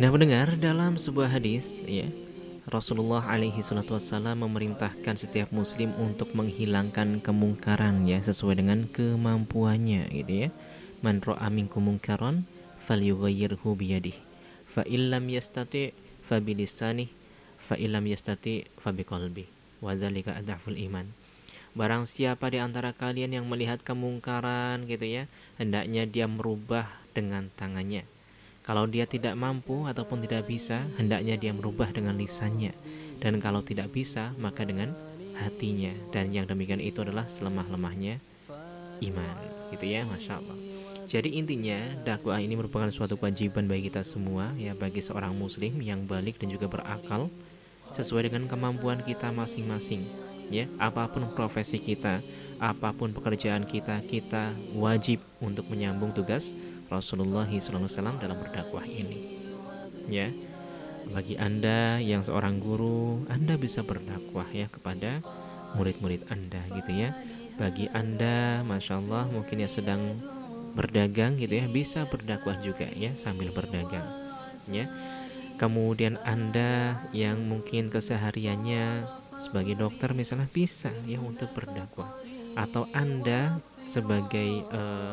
Nah, mendengar dalam sebuah hadis, ya, Rasulullah alaihi salatu wassalam memerintahkan setiap muslim untuk menghilangkan kemungkaran, ya, sesuai dengan kemampuannya, gitu ya. Man ra'a minkum munkaran falyughayyirhu biyadihi fa illam yastati fa bilisanihi fa illam yastati fa biqalbi wa dzalika adhaful iman. Barang siapa di antara kalian yang melihat kemungkaran, gitu ya, hendaknya dia merubah dengan tangannya. Kalau dia tidak mampu ataupun tidak bisa, hendaknya dia merubah dengan lisannya. Dan kalau tidak bisa, maka dengan hatinya. Dan yang demikian itu adalah selemah-lemahnya iman. Gitu ya, Masya Allah. Jadi intinya, dakwah ini merupakan suatu kewajiban bagi kita semua, ya, bagi seorang muslim yang balik dan juga berakal, sesuai dengan kemampuan kita masing-masing. Ya, apapun profesi kita, apapun pekerjaan kita, kita wajib untuk menyambung tugas Rasulullah SAW dalam berdakwah ini. Ya, bagi Anda yang seorang guru, Anda bisa berdakwah, ya, kepada murid-murid Anda, gitu ya. Bagi Anda, Masya Allah, mungkin ya sedang berdagang, gitu ya, bisa berdakwah juga, ya, sambil berdagang, ya. Kemudian Anda yang mungkin kesehariannya sebagai dokter misalnya, bisa, ya, untuk berdakwah. Atau Anda sebagai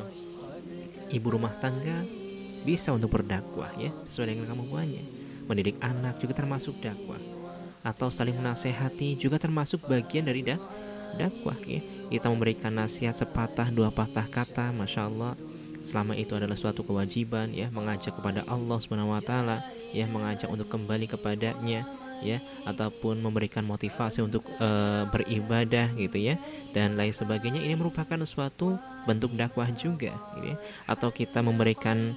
ibu rumah tangga bisa untuk berdakwah, ya, sesuai dengan kemampuannya. Mendidik anak juga termasuk dakwah. Atau saling menasehati juga termasuk bagian dari dakwah, ya. Kita memberikan nasihat sepatah dua patah kata, Masya Allah, selama itu adalah suatu kewajiban, ya, mengajak kepada Allah Subhanahu wa taala, ya, mengajak untuk kembali kepadanya, ya, ataupun memberikan motivasi untuk beribadah, gitu ya, dan lain sebagainya. Ini merupakan suatu bentuk dakwah juga, gitu ya. Atau kita memberikan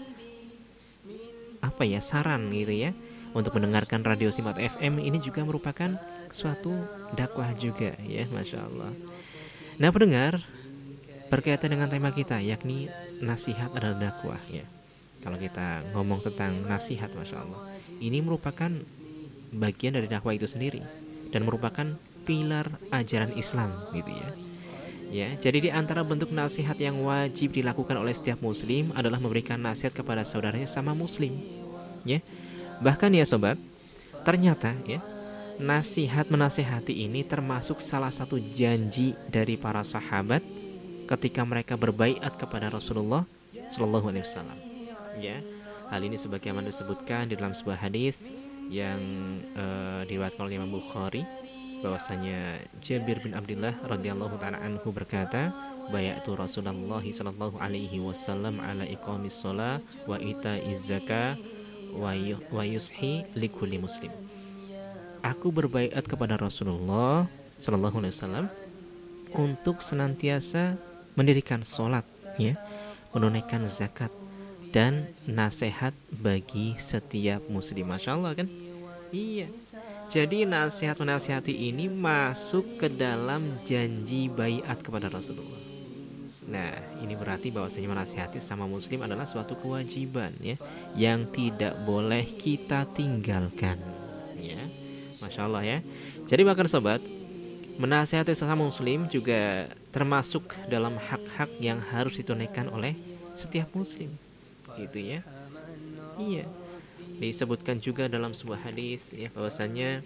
apa ya, saran, gitu ya, untuk mendengarkan radio Simat FM, ini juga merupakan suatu dakwah juga, ya, Masya Allah. Nah, pendengar, berkaitan dengan tema kita, yakni nasihat adalah dakwah, ya. Kalau kita ngomong tentang nasihat, Masya Allah, ini merupakan bagian dari dakwah itu sendiri dan merupakan pilar ajaran Islam, gitu ya. Ya, jadi di antara bentuk nasihat yang wajib dilakukan oleh setiap muslim adalah memberikan nasihat kepada saudaranya sama muslim, ya. Bahkan ya sobat, ternyata, ya, nasihat menasihati ini termasuk salah satu janji dari para sahabat ketika mereka berbaiat kepada Rasulullah Shallallahu Alaihi Wasallam. Ya, hal ini sebagaimana disebutkan di dalam sebuah hadis yang diriwayatkan oleh Imam Bukhari, bahwasanya Jabir bin Abdullah radhiyallahu taala anhu berkata, bayatu Rasulullah sallallahu alaihi wasallam ala iqamis shalah wa itaiz zakah wa yushi likulli muslim. Aku berbaiat kepada Rasulullah sallallahu alaihi wasallam untuk senantiasa mendirikan sholat, ya, menunaikan zakat, dan nasihat bagi setiap muslim. Masya Allah kan? Iya. Jadi nasihat menasihati ini masuk ke dalam janji baiat kepada Rasulullah. Nah, ini berarti bahwasanya menasihati sama muslim adalah suatu kewajiban, ya, yang tidak boleh kita tinggalkan, ya. Masya Allah, ya. Jadi bahkan sobat, menasihati sesama muslim juga termasuk dalam hak-hak yang harus ditunaikan oleh setiap muslim, gitu ya. Iya. Disebutkan juga dalam sebuah hadis, ya, bahwasanya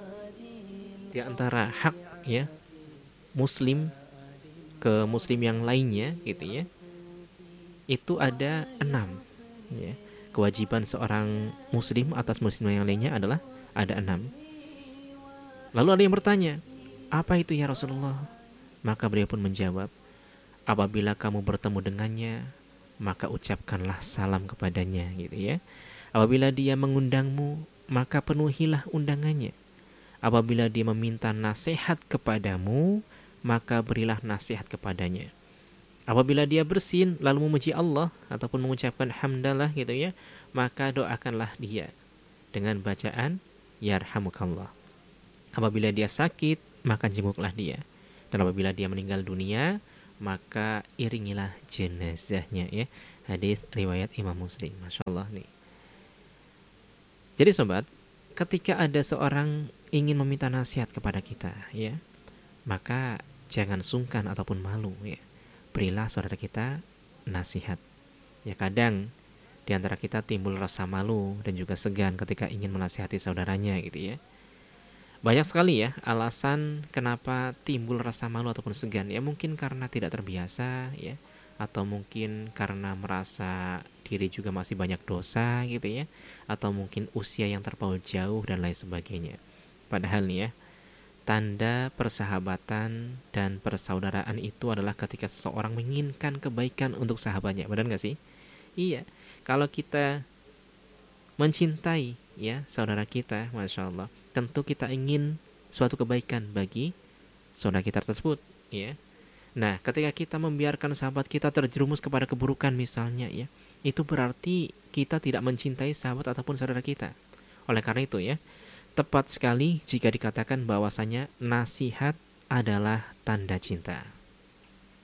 di antara hak, ya, muslim ke muslim yang lainnya, gitu ya, itu ada 6, ya. Kewajiban seorang muslim atas muslim yang lainnya adalah ada 6. Lalu ada yang bertanya, apa itu ya Rasulullah? Maka beliau pun menjawab, apabila kamu bertemu dengannya, maka ucapkanlah salam kepadanya, gitu ya. Apabila dia mengundangmu, maka penuhilah undangannya. Apabila dia meminta nasihat kepadamu, maka berilah nasihat kepadanya. Apabila dia bersin lalu memuji Allah ataupun mengucapkan hamdalah, gitu ya, maka doakanlah dia dengan bacaan yarhamukallah. Apabila dia sakit, maka jenguklah dia. Dan apabila dia meninggal dunia, maka iringilah jenazahnya, ya. Hadis riwayat Imam Muslim. Masya Allah nih. Jadi sobat, ketika ada seorang ingin meminta nasihat kepada kita, ya, maka jangan sungkan ataupun malu, ya. Berilah saudara kita nasihat. Ya, kadang di antara kita timbul rasa malu dan juga segan ketika ingin menasihati saudaranya gitu ya. Banyak sekali ya alasan kenapa timbul rasa malu ataupun segan. Ya mungkin karena tidak terbiasa ya, atau mungkin karena merasa diri juga masih banyak dosa gitu ya, atau mungkin usia yang terpaut jauh dan lain sebagainya. Padahal nih ya, tanda persahabatan dan persaudaraan itu adalah ketika seseorang menginginkan kebaikan untuk sahabatnya. Benar nggak sih? Iya. Kalau kita mencintai ya saudara kita, masya Allah, tentu kita ingin suatu kebaikan bagi saudara kita tersebut, ya. Nah, ketika kita membiarkan sahabat kita terjerumus kepada keburukan misalnya ya, itu berarti kita tidak mencintai sahabat ataupun saudara kita. Oleh karena itu ya, tepat sekali jika dikatakan bahwasanya nasihat adalah tanda cinta.